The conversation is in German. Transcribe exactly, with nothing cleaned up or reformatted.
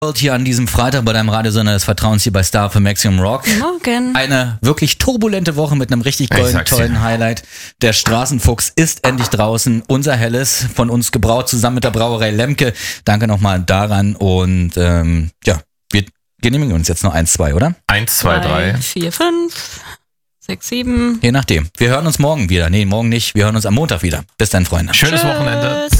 Hier an diesem Freitag bei deinem Radiosender des Vertrauens hier bei Star für Maximum Rock. Morgen. Eine wirklich turbulente Woche mit einem richtig golden, tollen dir. Highlight. Der Straßenfuchs ist endlich draußen. Unser Helles, von uns gebraut, zusammen mit der Brauerei Lemke. Danke nochmal daran und ähm, ja, wir genehmigen uns jetzt noch eins, zwei, oder? Eins, zwei, drei. vier, fünf, sechs, sieben. Je nachdem. Wir hören uns morgen wieder. Nee, morgen nicht. Wir hören uns am Montag wieder. Bis dann, Freunde. Schönes Wochenende.